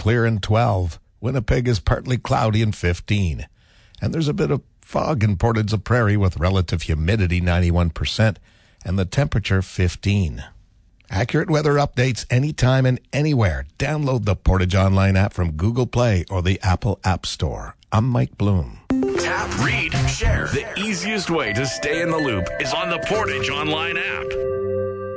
clear and 12. Winnipeg is partly cloudy and 15. And there's a bit of fog in Portage la Prairie with relative humidity 91% and the temperature 15. Accurate weather updates anytime and anywhere. Download the Portage Online app from Google Play or the Apple App Store. I'm Mike Bloom. Tap, read, share. The easiest way to stay in the loop is on the Portage Online app.